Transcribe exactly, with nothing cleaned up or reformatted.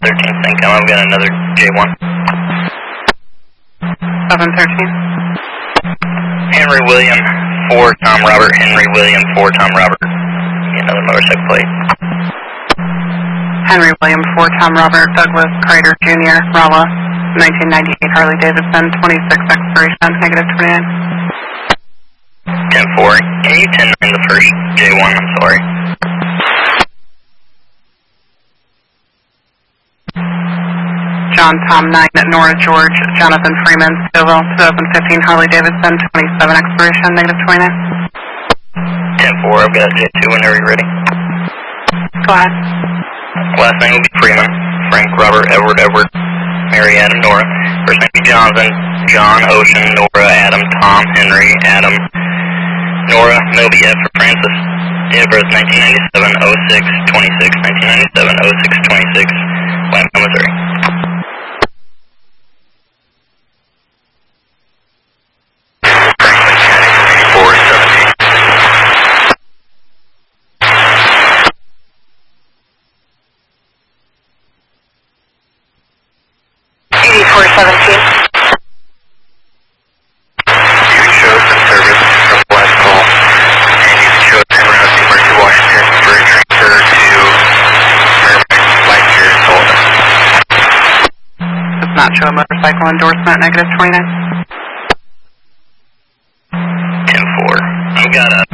thirteen, thank you. I've got another J one. seven thirteen. Henry William, four Tom Robert, Henry William, four Tom Robert. Another motorcycle plate. Henry William, four Tom Robert, Douglas Crater Junior, Rolla, nineteen ninety-eight Harley Davidson, twenty-six expiration, negative twenty-nine. ten four, can you ten nine the first J one, I'm sorry. John Tom nine at Nora George, Jonathan Freeman, Stillville, twenty fifteen Harley Davidson, twenty-seven expiration, negative twenty-nine. ten four, I've got J two whenever you're ready. Go ahead. Last name will be Freeman, Frank, Robert, Edward, Edward, Mary, Adam, Nora. First name will be Jonathan, John, Ocean, Nora, Adam, Tom, Henry, Adam, Nora, Milby, F for Francis. Date of birth nineteen ninety-seven oh six twenty-six, nineteen ninety-seven oh six twenty-six, Lamco, Missouri. eighty-four seventeen. You chose in service from last call, and you chose en route to Mercy, Washington for a transfer to Merrimack Light Gear Sullivan. Does not show a motorcycle endorsement, negative twenty-nine. ten four. I've got a